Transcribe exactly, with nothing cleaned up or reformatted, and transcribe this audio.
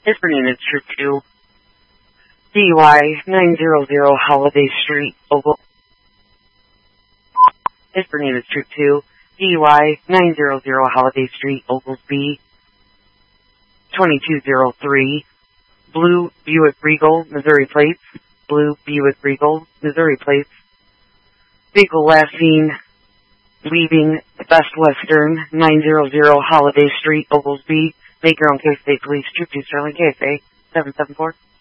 Isbernian is Troop two. D U I nine hundred Holiday Street, Ogle. Isbernian is Troop two. D U I nine hundred Holiday Street, Oglesby. twenty-two oh three. Blue Buick Regal, Missouri plates. Blue Buick Regal, Missouri plates. Vehicle last seen leaving Best Western, nine hundred Holiday Street, Oglesby. Make your own case, State Police, Troop two Sterling, K S A seven seven four.